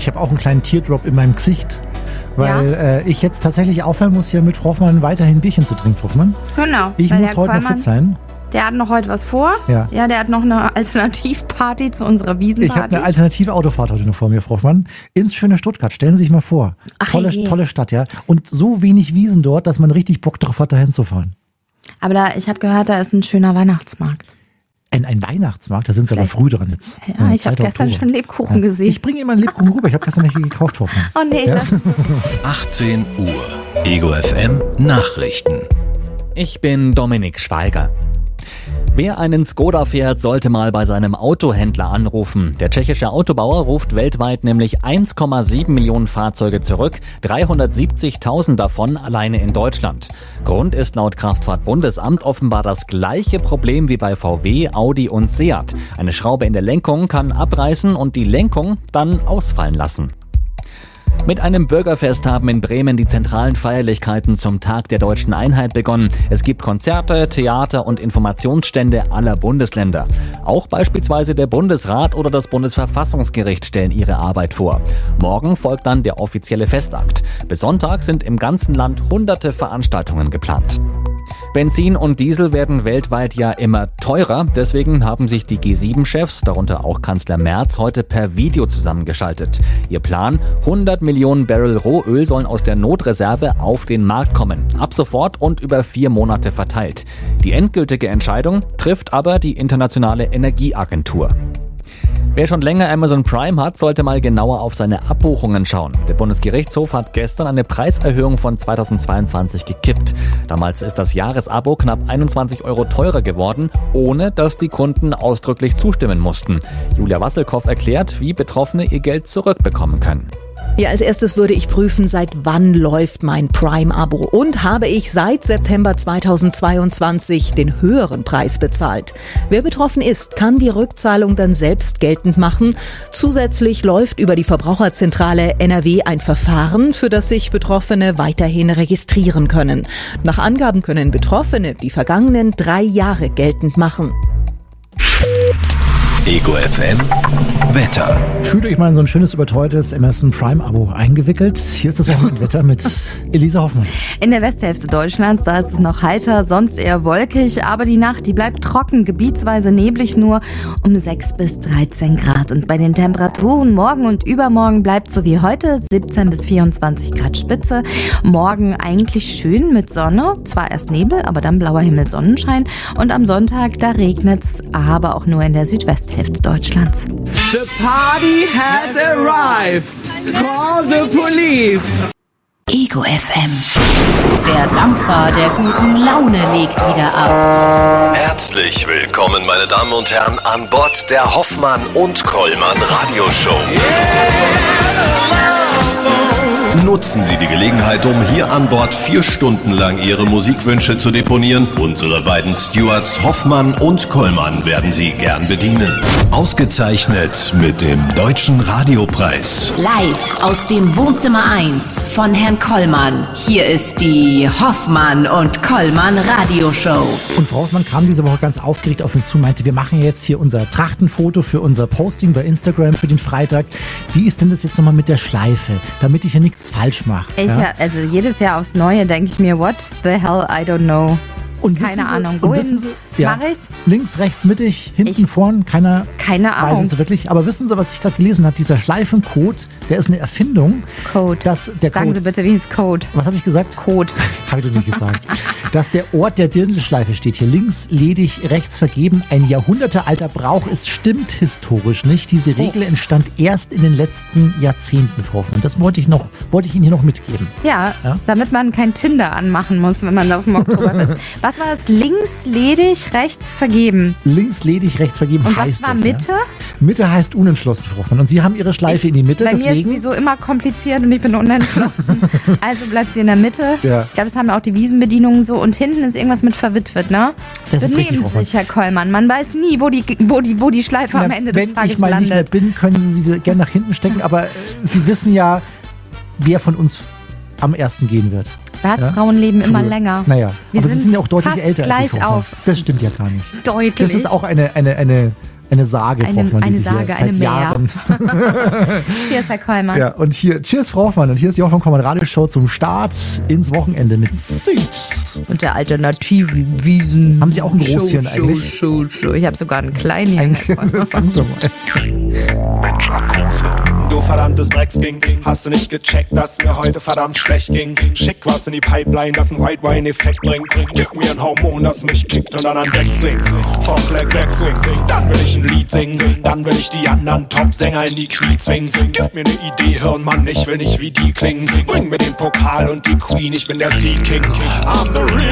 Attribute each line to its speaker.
Speaker 1: Ich habe auch einen kleinen Teardrop in meinem Gesicht, weil ich jetzt tatsächlich aufhören muss, hier mit Frau Hoffmann weiterhin Bierchen zu trinken, Frau Hoffmann.
Speaker 2: Genau.
Speaker 1: Ich muss heute noch fit sein.
Speaker 2: Der hat noch heute was vor. Ja, der hat noch eine Alternativparty zu unserer Wiesenparty.
Speaker 1: Ich habe eine alternative Autofahrt heute noch vor mir, Frau Hoffmann. Ins schöne Stuttgart. Stellen Sie sich mal vor. Tolle Stadt, ja. Und so wenig Wiesen dort, dass man richtig Bock drauf hat, dahin zu fahren.
Speaker 2: Aber ich habe gehört, da ist ein schöner Weihnachtsmarkt.
Speaker 1: Ein Weihnachtsmarkt? Da sind Sie aber früh dran jetzt.
Speaker 2: Ja, ich habe gestern schon Lebkuchen gesehen.
Speaker 1: Ich bringe Ihnen mal einen Lebkuchen rüber. Ich habe gestern welche gekauft, Frau Hoffmann.
Speaker 2: Oh nee. Ja.
Speaker 3: 18 Uhr. Ego FM Nachrichten.
Speaker 4: Ich bin Dominik Schweiger. Wer einen Skoda fährt, sollte mal bei seinem Autohändler anrufen. Der tschechische Autobauer ruft weltweit nämlich 1,7 Millionen Fahrzeuge zurück, 370.000 davon alleine in Deutschland. Grund ist laut Kraftfahrtbundesamt offenbar das gleiche Problem wie bei VW, Audi und Seat. Eine Schraube in der Lenkung kann abreißen und die Lenkung dann ausfallen lassen. Mit einem Bürgerfest haben in Bremen die zentralen Feierlichkeiten zum Tag der Deutschen Einheit begonnen. Es gibt Konzerte, Theater und Informationsstände aller Bundesländer. Auch beispielsweise der Bundesrat oder das Bundesverfassungsgericht stellen ihre Arbeit vor. Morgen folgt dann der offizielle Festakt. Bis Sonntag sind im ganzen Land hunderte Veranstaltungen geplant. Benzin und Diesel werden weltweit ja immer teurer. Deswegen haben sich die G7-Chefs, darunter auch Kanzler Merz, heute per Video zusammengeschaltet. Ihr Plan: 100 Millionen Barrel Rohöl sollen aus der Notreserve auf den Markt kommen. Ab sofort und über 4 Monate verteilt. Die endgültige Entscheidung trifft aber die Internationale Energieagentur. Wer schon länger Amazon Prime hat, sollte mal genauer auf seine Abbuchungen schauen. Der Bundesgerichtshof hat gestern eine Preiserhöhung von 2022 gekippt. Damals ist das Jahresabo knapp 21 € teurer geworden, ohne dass die Kunden ausdrücklich zustimmen mussten. Julia Wasselkow erklärt, wie Betroffene ihr Geld zurückbekommen können.
Speaker 5: Ja, als erstes würde ich prüfen, seit wann läuft mein Prime-Abo und habe ich seit September 2022 den höheren Preis bezahlt. Wer betroffen ist, kann die Rückzahlung dann selbst geltend machen. Zusätzlich läuft über die Verbraucherzentrale NRW ein Verfahren, für das sich Betroffene weiterhin registrieren können. Nach Angaben können Betroffene die vergangenen 3 Jahre geltend machen.
Speaker 3: Ego FM Wetter.
Speaker 1: Fühlt euch mal in so ein schönes überteuertes Amazon Prime-Abo eingewickelt. Hier ist das Wochenendwetter mit Elisa Hoffmann.
Speaker 2: In der Westhälfte Deutschlands, da ist es noch heiter, sonst eher wolkig, aber die Nacht, die bleibt trocken, gebietsweise neblig, nur um 6 bis 13 Grad. Und bei den Temperaturen morgen und übermorgen bleibt so wie heute 17 bis 24 Grad Spitze. Morgen eigentlich schön mit Sonne, zwar erst Nebel, aber dann blauer Himmel, Sonnenschein. Und am Sonntag, da regnet's, aber auch nur in der Südwesthälfte Deutschlands.
Speaker 6: The party has arrived. Call the police.
Speaker 7: Ego FM. Der Dampfer der guten Laune legt wieder ab.
Speaker 3: Herzlich willkommen, meine Damen und Herren, an Bord der Hoffmann und Kollmann Radioshow. Nutzen Sie die Gelegenheit, um hier an Bord 4 Stunden lang Ihre Musikwünsche zu deponieren. Unsere beiden Stewards Hoffmann und Kollmann werden Sie gern bedienen. Ausgezeichnet mit dem Deutschen Radiopreis.
Speaker 7: Live aus dem Wohnzimmer 1 von Herrn Kollmann. Hier ist die Hoffmann und Kollmann Radioshow.
Speaker 1: Und Frau Hoffmann kam diese Woche ganz aufgeregt auf mich zu, meinte, wir machen jetzt hier unser Trachtenfoto für unser Posting bei Instagram für den Freitag. Wie ist denn das jetzt nochmal mit der Schleife, damit ich ja nichts falsch mache?
Speaker 2: Also jedes Jahr aufs Neue denke ich mir, what the hell, I don't know.
Speaker 1: Und
Speaker 2: keine Ahnung.
Speaker 1: Wohin
Speaker 2: mach ich's?
Speaker 1: Links, rechts, mittig, hinten, vorn, keine
Speaker 2: Ahnung.
Speaker 1: Weiß es wirklich. Aber wissen Sie, was ich gerade gelesen habe? Dieser Schleifencode, der ist eine Erfindung.
Speaker 2: Sagen Sie bitte, wie ist Code?
Speaker 1: Was habe ich gesagt?
Speaker 2: Code.
Speaker 1: Habe ich doch nicht gesagt. Dass der Ort der Dirndlschleife steht hier. Links ledig, rechts vergeben. Ein jahrhundertealter Brauch. Es stimmt historisch nicht. Diese Regel entstand erst in den letzten Jahrzehnten, Frau Hoffmann. Das wollte ich Ihnen hier noch mitgeben.
Speaker 2: Ja, damit man kein Tinder anmachen muss, wenn man auf dem Oktoberfest ist. Was war das? Links ledig, rechts vergeben.
Speaker 1: Links ledig, rechts vergeben
Speaker 2: und
Speaker 1: heißt
Speaker 2: was war
Speaker 1: das.
Speaker 2: Mitte?
Speaker 1: Ja? Mitte heißt unentschlossen, Frau Hoffmann. Und Sie haben Ihre Schleife in die Mitte.
Speaker 2: Bei
Speaker 1: deswegen
Speaker 2: mir ist sowieso immer kompliziert und ich bin unentschlossen. Also bleibt sie in der Mitte.
Speaker 1: Ja.
Speaker 2: Ich glaube, das haben auch die Wiesenbedienungen so. Und hinten ist irgendwas mit verwitwet, ne?
Speaker 1: Das ist richtig, Frau Hoffmann.
Speaker 2: Herr Kollmann. Man weiß nie, wo die Schleife am Ende des Tages landet.
Speaker 1: Wenn ich mal nicht mehr bin, können Sie sie gerne nach hinten stecken. Aber Sie wissen ja, wer von uns am ersten gehen wird.
Speaker 2: Was? Ja? Frauen leben immer länger.
Speaker 1: Naja,
Speaker 2: aber
Speaker 1: sie sind ja auch deutlich älter als ich.
Speaker 2: Auf.
Speaker 1: Das stimmt ja gar nicht.
Speaker 2: Deutlich.
Speaker 1: Das ist auch eine Eine Sage, Frau Hoffmann,
Speaker 2: eine
Speaker 1: die Sie
Speaker 2: Sage,
Speaker 1: hier seit
Speaker 2: eine
Speaker 1: Jahren.
Speaker 2: Cheers, Herr Kollmann.
Speaker 1: Ja, und hier, cheers, Frau Hoffmann. Und hier ist die Hoffmann Radioshow zum Start ins Wochenende mit Süß.
Speaker 2: Und der alternativen Wiesen.
Speaker 1: Haben Sie auch ein Großchen eigentlich?
Speaker 2: Show. Ich habe sogar einen kleinen.
Speaker 1: Sagen Sie mal.
Speaker 8: Du verdammtes Drecksding, hast du nicht gecheckt, dass mir heute verdammt schlecht ging? Schick was in die Pipeline, das einen White Wine Effekt bringt. Gib mir ein Hormon, das mich kickt und dann an Deck zwingt. Funk, Backswing, dann will ich ein Lied singen. Dann will ich die anderen Top-Sänger in die Knie zwingen. Gib mir eine Idee, Hirnmann, ich will nicht wie die klingen. Bring mir den Pokal und die Queen, ich bin der Sea King. I'm the real